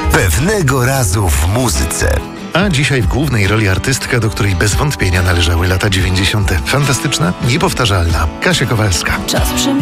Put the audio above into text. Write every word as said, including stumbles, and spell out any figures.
Pewnego razu w muzyce. A dzisiaj w głównej roli artystka, do której bez wątpienia należały lata dziewięćdziesiąte. Fantastyczna, niepowtarzalna Kasia Kowalska. Czas